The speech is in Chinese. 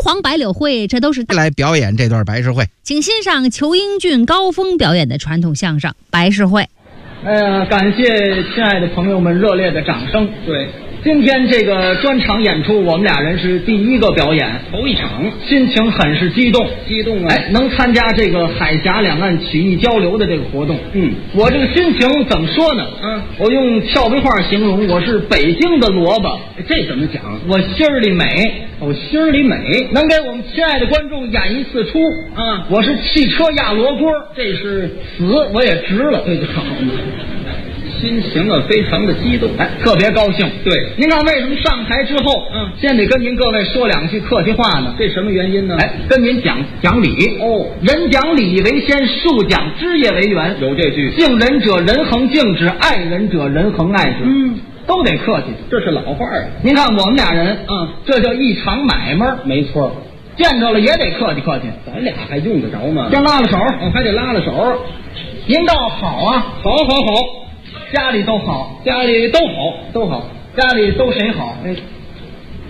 黄白柳会，这都是来表演这段白事会。 请欣赏裘英俊、高峰表演的传统相声《白事会》。 感谢亲爱的朋友们热烈的掌声。对，今天这个专场演出，我们俩人是第一个表演，头一场，心情很是激动，啊！能参加这个海峡两岸曲艺交流的这个活动，我这个心情怎么说呢？我用俏皮话形容，我是北京的萝卜。这怎么讲？我心儿里美，心儿里美，能给我们亲爱的观众演一次出啊！我是汽车压罗锅，这是死我也值了，这就好。心情啊，非常的激动，特别高兴。对，您看为什么上台之后，先得跟您各位说两句客气话呢？这什么原因呢？跟您讲理。人讲礼为先，树讲枝叶为源。有这句，敬人者人恒敬之，爱人者人恒爱之。都得客气，这是老话啊。您看我们俩人，这叫一场买卖。没错，见着了也得客气客气。咱俩还用得着吗？先拉了手，还得拉了手。您倒好啊，好。家里都好，家里都好，家里都谁好？